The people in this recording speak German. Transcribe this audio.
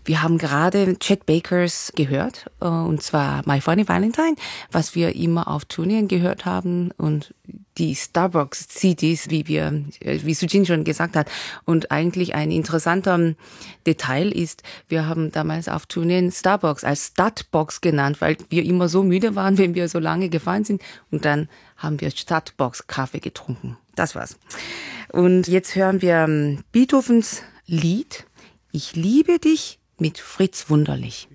Wir haben gerade Chet Bakers gehört, und zwar My Funny Valentine, was wir immer auf Turnieren gehört haben, und die Starbucks-CDs, wie Sujin schon gesagt hat. Und eigentlich ein interessanter Detail ist, wir haben damals auf Turnieren Starbucks als Statbox genannt, weil wir immer so müde waren, wenn wir so lange gefahren sind. Und dann haben wir Statbox-Kaffee getrunken. Das war's. Und jetzt hören wir Beethovens Lied Ich liebe dich mit Fritz Wunderlich.